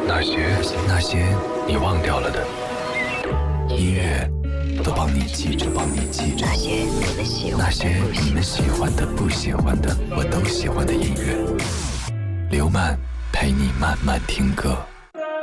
那些你忘掉了的音乐，都帮你记着。 那些你们喜欢的、 不喜欢的，我都喜欢的音乐。刘曼陪你慢慢听歌。